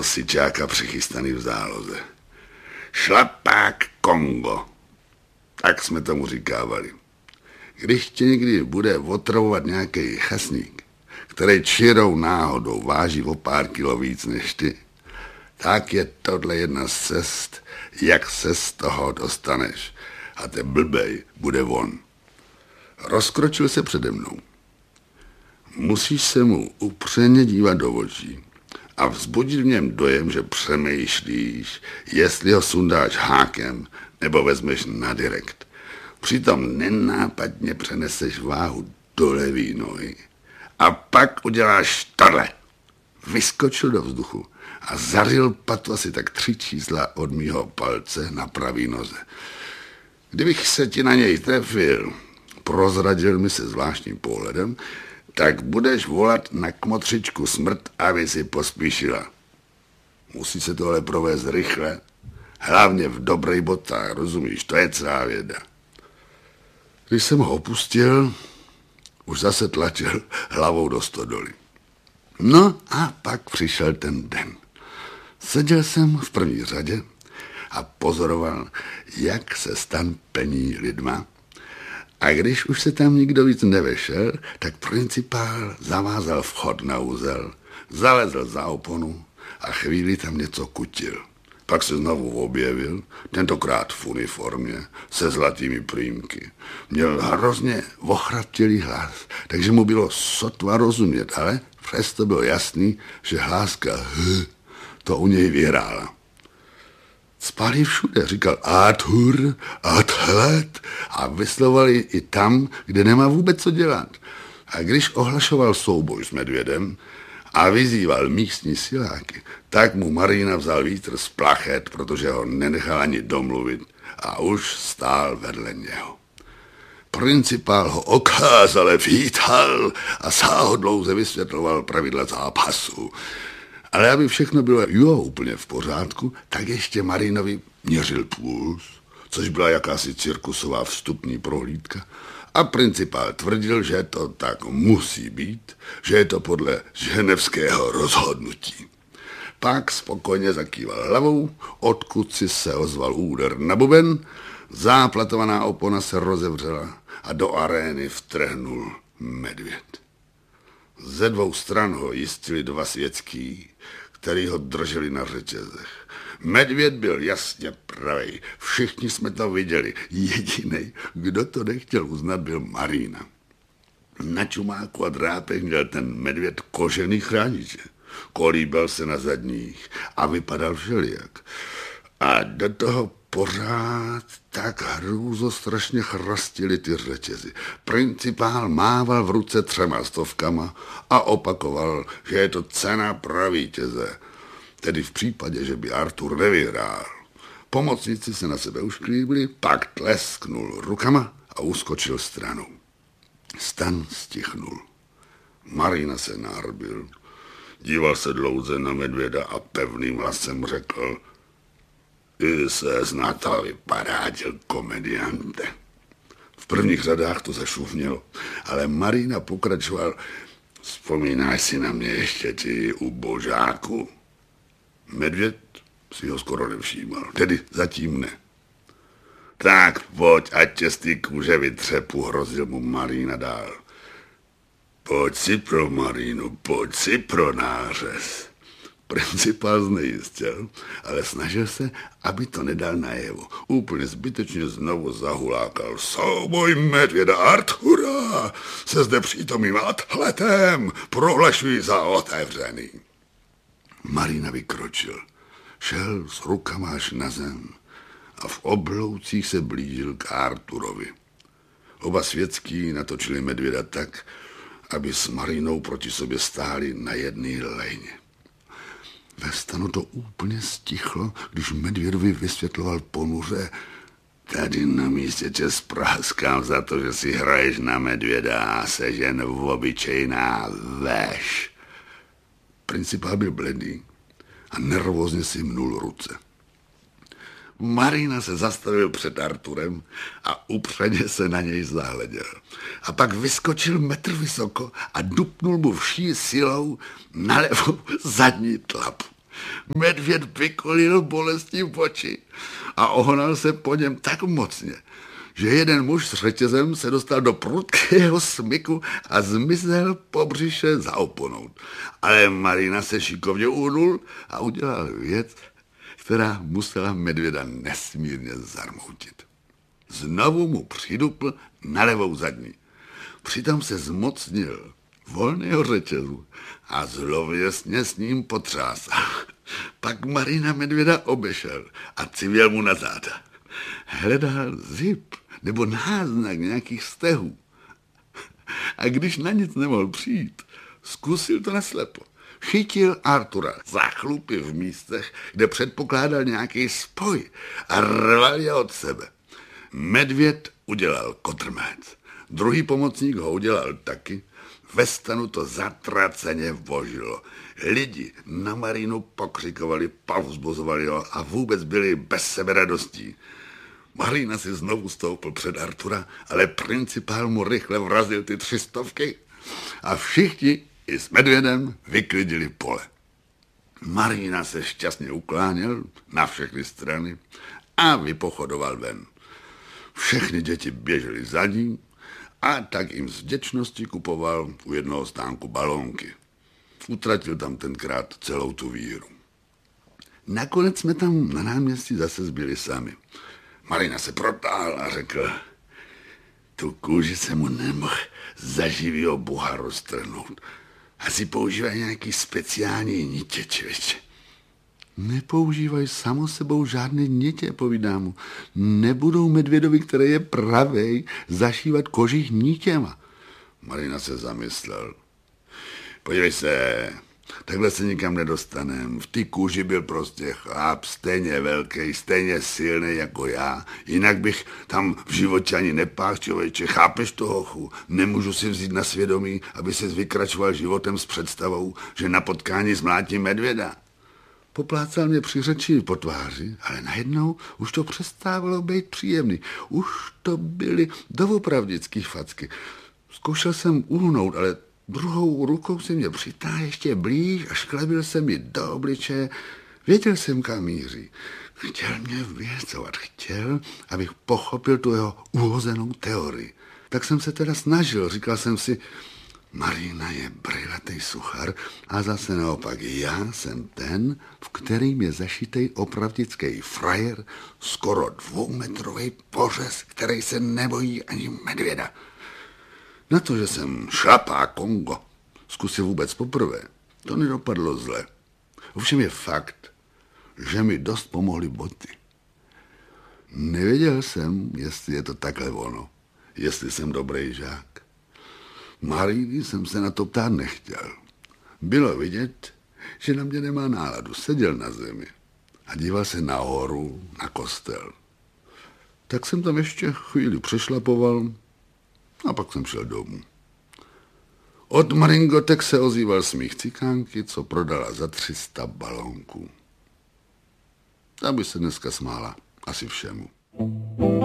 sičáka přichystaný v záloze. Šlapák Kongo. Tak jsme tomu říkávali. Když tě někdy bude otravovat nějaký chasník, který čirou náhodou váží o pár kilo víc než ty, tak je tohle jedna z cest, jak se z toho dostaneš. A ten blbej bude on. Rozkročil se přede mnou. Musíš se mu upřeně dívat do očí a vzbudit v něm dojem, že přemýšlíš, jestli ho sundáš hákem nebo vezmeš na direkt. Přitom nenápadně přeneseš váhu do levý nohy a pak uděláš tohle. Vyskočil do vzduchu a zařil patu asi tak 3 čísla od mýho palce na pravý noze. Kdybych se ti na něj trefil, prozradil mi se zvláštním pohledem, tak budeš volat na kmotřičku smrt, aby si pospíšila. Musí se tohle provést rychle, hlavně v dobrých botách, rozumíš, to je celá věda. Když jsem ho opustil, už zase tlačil hlavou do stodoly. No a pak přišel ten den. Seděl jsem v první řadě a pozoroval, jak se stan plní lidma. A když už se tam nikdo víc nevešel, tak principál zavázal vchod na úzel, zalezl za oponu a chvíli tam něco kutil. Pak se znovu objevil, tentokrát v uniformě, se zlatými prýmky. Měl hrozně ochraptělý hlas, takže mu bylo sotva rozumět, ale přesto bylo jasný, že hláska to u něj vyhrála. Spali všude, říkal Arthur, Atlet a vyslovali i tam, kde nemá vůbec co dělat. A když ohlašoval souboj s medvědem a vyzýval místní siláky, tak mu Marina vzal vítr z plachet, protože ho nenechal ani domluvit a už stál vedle něho. Principál ho okázale vítal a sáhodlouze vysvětloval pravidla zápasu. Ale aby všechno bylo úplně v pořádku, tak ještě Marinovi měřil puls, což byla jakási cirkusová vstupní prohlídka. A principál tvrdil, že to tak musí být, že je to podle ženevského rozhodnutí. Pak spokojně zakýval hlavou, odkud si se ozval úder na buben, záplatovaná opona se rozevřela a do arény vtrhnul medvěd. Ze 2 stran ho jistili 2 světský, který ho drželi na řetězech. Medvěd byl jasně pravý, všichni jsme to viděli. Jedinej, kdo to nechtěl uznat, byl Marina. Na čumáku a drápech měl ten medvěd kožený chrániče. Kolíbal se na zadních a vypadal všelijak. A do toho pořád tak hrůzostrašně chrastili ty řetězy. Principál mával v ruce 300 a opakoval, že je to cena pro vítěze. Tedy v případě, že by Arthur nevyhrál. Pomocníci se na sebe ušklíbili, pak tlesknul rukama a uskočil stranou. Stan stichnul. Marina se narbil, díval se dlouze na medvěda a pevným hlasem řekl: Ty se na to vyparádil, komediante. V prvních řadách to zašufnělo, ale Marina pokračoval: Vzpomínáš si na mě ještě, ty ubožáku? Medvěd si ho skoro nevšímal, tedy zatím ne. Tak pojď, ať tě z té kůže vytřepu, hrozil mu Marina dál. Pojď si pro Marinu, pojď si pro nářez. Principál znejistil, ale snažil se, aby to nedal najevo. Úplně zbytečně znovu zahulákal: Souboj medvěda Arthura se zde přítomným atletem prohlašuji za otevřený. Marina vykročil, šel s rukama až na zem a v obloucích se blížil k Arturovi. Oba světský natočili medvěda tak, aby s Marinou proti sobě stáli na jedné lejně. Ve stanu to úplně stichlo, když medvědovi vysvětloval ponuře: Tady na místě tě spráskám za to, že si hraješ na medvěda a sežen obyčejná veš. Principál byl bledý a nervózně si mnul ruce. Marina se zastavil před Arturem a upřeně se na něj zahleděl. A pak vyskočil metr vysoko a dupnul mu vší silou na levou zadní tlap. Medvěd vykolil bolestí v oči a ohnal se po něm tak mocně, že jeden muž s řetězem se dostal do prudkého smyku a zmizel po břiše za oponou. Ale Marina se šikovně uhnul a udělal věc, která musela medvěda nesmírně zarmoutit. Znovu mu přidupl na levou zadní. Přitom se zmocnil volného řetězu a zlověsně s ním potřásal. Pak Marina medvěda obešel a civěl mu na záda. Hledal zip nebo náznak nějakých stehů. A když na nic nemohl přijít, zkusil to naslepo. Chytil Artura za chlupy v místech, kde předpokládal nějaký spoj a rval je od sebe. Medvěd udělal kotrmelec. Druhý pomocník ho udělal taky. Ve stanu to zatraceně vožilo. Lidi na Marinu pokřikovali, povzbuzovali ho a vůbec byli bez sebe radostí. Marina si znovu stoupil před Artura, ale principál mu rychle vrazil ty 300 a všichni i s medvědem vyklidili pole. Marina se šťastně ukláněl na všechny strany a vypochodoval ven. Všechny děti běžely za ním a tak jim z vděčnosti kupoval u jednoho stánku balónky. Utratil tam tenkrát celou tu víru. Nakonec jsme tam na náměstí zase zbyli sami. Marina se protáhl a řekl, tu kůži se mu nemohl za živýho boha roztrhnout. Asi používají nějaký speciální nitě, člověče. Nepoužívají samo sebou žádné nitě, povídá mu. Nebudou medvědovi, který je pravej, zašívat kožich nitěma. Marina se zamyslel. Podívej se, takhle se nikam nedostanem. V té kůži byl prostě chlap, stejně velký, stejně silný jako já. Jinak bych tam v životě ani nepáhl, člověče. Chápeš to, hochu? Nemůžu si vzít na svědomí, aby ses vykračoval životem s představou, že na potkání zmlátím medvěda. Poplácal mě při řeči po tváři, ale najednou už to přestávalo být příjemný. Už to byly doopravdický facky. Zkoušel jsem uhnout, ale druhou rukou si mě přitáhl ještě blíž a šklebil se mi do obličeje. Věděl jsem, kam míří. Chtěl mě vyhecovat, chtěl, abych pochopil tu jeho uhozenou teorii. Tak jsem se teda snažil, říkal jsem si, Marina je brejlatej suchar a zase naopak já jsem ten, v kterým je zašitej opravdický frajer, skoro 2metrový pořez, který se nebojí ani medvěda. Na to, že jsem šlapák Kongo zkusil vůbec poprvé, to nedopadlo zle. Ovšem je fakt, že mi dost pomohly boty. Nevěděl jsem, jestli je to takhle ono, jestli jsem dobrý žák. Maríny jsem se na to ptát nechtěl. Bylo vidět, že na mě nemá náladu. Seděl na zemi a díval se nahoru na kostel. Tak jsem tam ještě chvíli přešlapoval a pak jsem šel domů. Od Maringotek se ozýval smích cikánky, co prodala za 300 balónků. Ta by se dneska smála asi všemu.